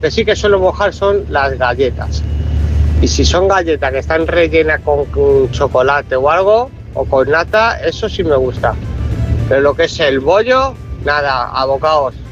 que sí que suelo mojar son las galletas. Y si son galletas que están rellenas con chocolate o algo, o con nata, eso sí me gusta. Pero lo que es el bollo, nada, abocaos.